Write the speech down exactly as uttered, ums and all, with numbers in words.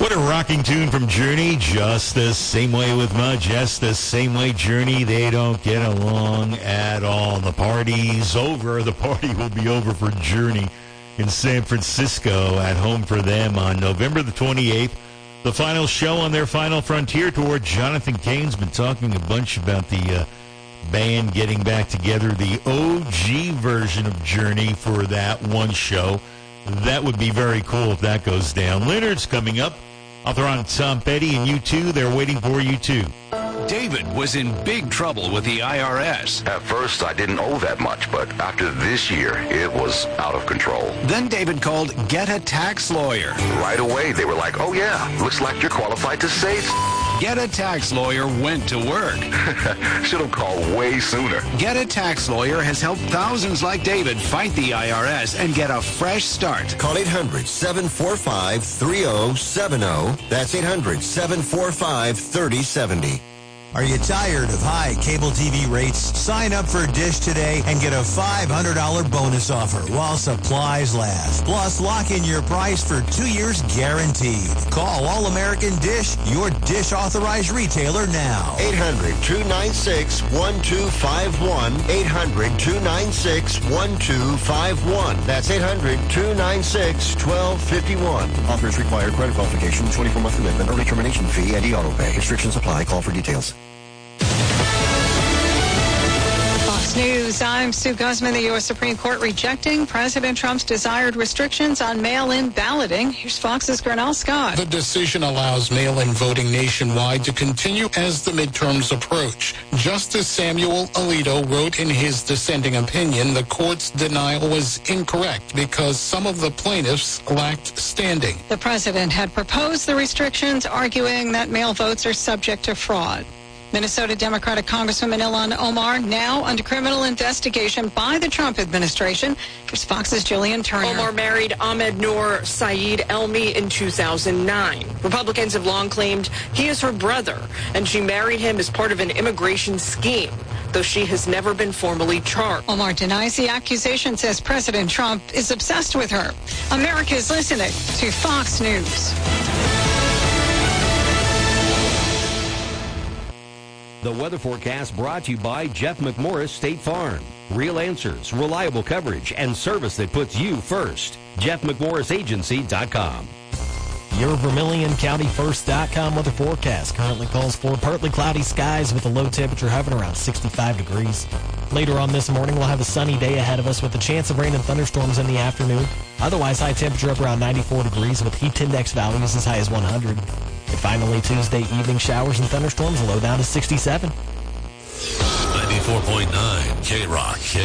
What a rocking tune from Journey. Just the same way with Mud. Just the same way, Journey. They don't get along at all. The party's over. The party will be over for Journey in San Francisco at home for them on November the twenty-eighth. The final show on their final frontier tour. Jonathan Cain's been talking a bunch about the uh, band getting back together, the O G version of Journey for that one show. That would be very cool if that goes down. Leonard's coming up. Author on Tom Petty and U two. They're waiting for you too. David was in big trouble with the I R S. At first, I didn't owe that much, but after this year, it was out of control. Then David called Get a Tax Lawyer. Right away, they were like, oh yeah, looks like you're qualified to say Get a Tax Lawyer went to work. Should have called way sooner. Get a Tax Lawyer has helped thousands like David fight the I R S and get a fresh start. Call eight hundred, seven four five, three oh seven oh. That's eight hundred, seven four five, three oh seven oh. Are you tired of high cable T V rates? Sign up for Dish today and get a five hundred dollars bonus offer while supplies last. Plus, lock in your price for two years guaranteed. Call All American Dish, your Dish authorized retailer now. eight hundred, two nine six, one two five one. eight hundred, two nine six, one two five one. That's eight hundred, two nine six, one two five one. Offers require credit qualification, twenty-four month commitment, early termination fee, and e-auto pay. Restrictions apply. Call for details. Fox News, I'm Sue Guzman. The U S Supreme Court rejecting President Trump's desired restrictions on mail-in balloting. Here's Fox's Grinnell Scott. The decision allows mail-in voting nationwide to continue as the midterms approach. Justice Samuel Alito wrote in his dissenting opinion the court's denial was incorrect because some of the plaintiffs lacked standing. The president had proposed the restrictions, arguing that mail votes are subject to fraud. Minnesota Democratic Congresswoman Ilhan Omar now under criminal investigation by the Trump administration. Here's Fox's Jillian Turner. Omar married Ahmed Noor Saeed Elmi in two thousand nine. Republicans have long claimed he is her brother, and she married him as part of an immigration scheme, though she has never been formally charged. Omar denies the accusation, says President Trump is obsessed with her. America is listening to Fox News. The weather forecast brought to you by Jeff McMorris State Farm. Real answers, reliable coverage, and service that puts you first. Jeff McMorris Agency dot com. Your Vermilion County First dot com weather forecast currently calls for partly cloudy skies with a low temperature hovering around sixty-five degrees. Later on this morning, we'll have a sunny day ahead of us with a chance of rain and thunderstorms in the afternoon. Otherwise, high temperature up around ninety-four degrees with heat index values as high as one hundred. And finally, Tuesday evening showers and thunderstorms low down to sixty-seven. ninety-four point nine K-Rock.